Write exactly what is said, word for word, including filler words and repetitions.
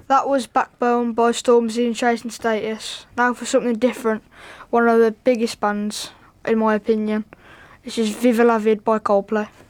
That was Backbone by Stormzy and Chasing Status. Now for something different, one of the biggest bands, in my opinion. This is Viva La Vid by Coldplay.